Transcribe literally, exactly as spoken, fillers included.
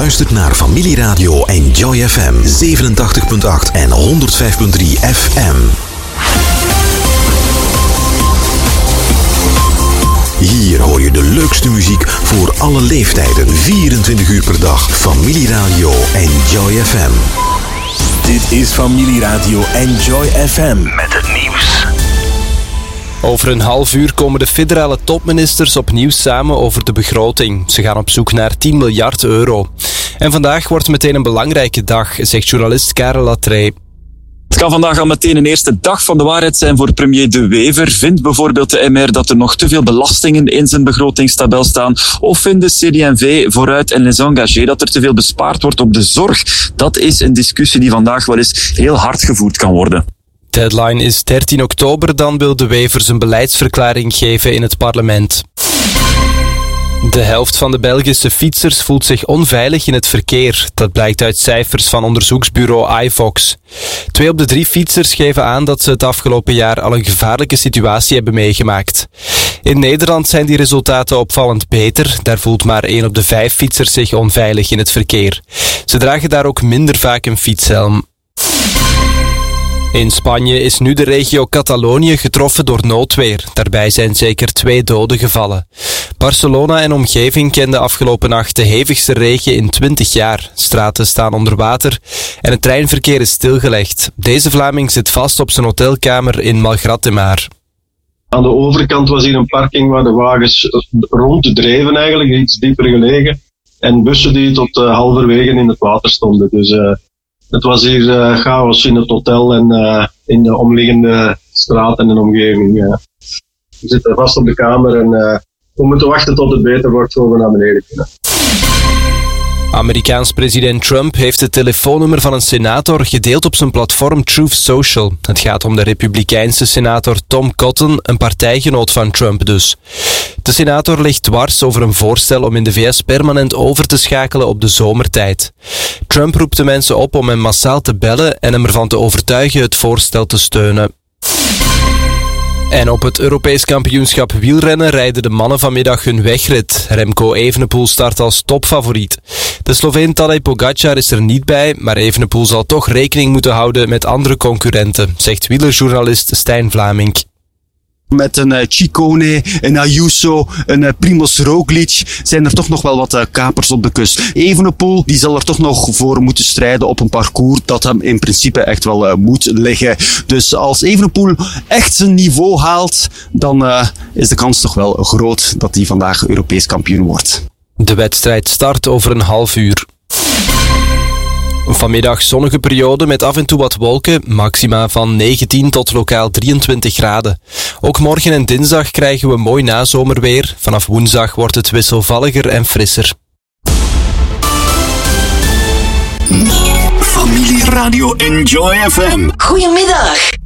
luistert naar Familieradio Enjoy F M zevenentachtig komma acht en honderdvijf komma drie F M. Hier hoor je de leukste muziek voor alle leeftijden, vierentwintig uur per dag. Familieradio Enjoy F M. Dit is Familieradio Enjoy F M met het nieuws. Over een half uur komen de federale topministers opnieuw samen over de begroting. Ze gaan op zoek naar tien miljard euro. En vandaag wordt meteen een belangrijke dag, zegt journalist Karel Latrey. Het kan vandaag al meteen een eerste dag van de waarheid zijn voor premier De Wever. Vindt bijvoorbeeld de M R dat er nog te veel belastingen in zijn begrotingstabel staan? Of vindt de C D en V vooruit en Les Engagés dat er te veel bespaard wordt op de zorg? Dat is een discussie die vandaag wel eens heel hard gevoerd kan worden. Deadline is dertien oktober, dan wil De Wever zijn beleidsverklaring geven in het parlement. De helft van de Belgische fietsers voelt zich onveilig in het verkeer. Dat blijkt uit cijfers van onderzoeksbureau iVox. Twee op de drie fietsers geven aan dat ze het afgelopen jaar al een gevaarlijke situatie hebben meegemaakt. In Nederland zijn die resultaten opvallend beter. Daar voelt maar één op de vijf fietsers zich onveilig in het verkeer. Ze dragen daar ook minder vaak een fietshelm. In Spanje is nu de regio Catalonië getroffen door noodweer. Daarbij zijn zeker twee doden gevallen. Barcelona en omgeving kenden afgelopen nacht de hevigste regen in twintig jaar. Straten staan onder water en het treinverkeer is stilgelegd. Deze Vlaming zit vast op zijn hotelkamer in Malgrat de Mar. Aan de overkant was hier een parking waar de wagens ronddreven eigenlijk, iets dieper gelegen. En bussen die tot uh, halverwege in het water stonden. Dus uh, het was hier uh, chaos in het hotel en uh, in de omliggende straten en omgeving. Uh. We zitten vast op de kamer en uh, we moeten wachten tot het beter wordt voor we naar beneden kunnen. Amerikaans president Trump heeft het telefoonnummer van een senator gedeeld op zijn platform Truth Social. Het gaat om de republikeinse senator Tom Cotton, een partijgenoot van Trump dus. De senator ligt dwars over een voorstel om in de V S permanent over te schakelen op de zomertijd. Trump roept de mensen op om hem massaal te bellen en hem ervan te overtuigen het voorstel te steunen. En op het Europees kampioenschap wielrennen rijden de mannen vanmiddag hun wegrit. Remco Evenepoel start als topfavoriet. De Sloveen Tadej Pogačar is er niet bij, maar Evenepoel zal toch rekening moeten houden met andere concurrenten, zegt wielerjournalist Stijn Vlamink. Met een uh, Ciccone, een Ayuso, een uh, Primož Roglič zijn er toch nog wel wat uh, kapers op de kust. Evenepoel die zal er toch nog voor moeten strijden op een parcours dat hem in principe echt wel uh, moet liggen. Dus als Evenepoel echt zijn niveau haalt, dan uh, is de kans toch wel groot dat hij vandaag Europees kampioen wordt. De wedstrijd start over een half uur. Vanmiddag zonnige periode met af en toe wat wolken, maxima van negentien tot lokaal drieëntwintig graden. Ook morgen en dinsdag krijgen we mooi nazomerweer. Vanaf woensdag wordt het wisselvalliger en frisser. Familieradio Enjoy F M. Goedemiddag.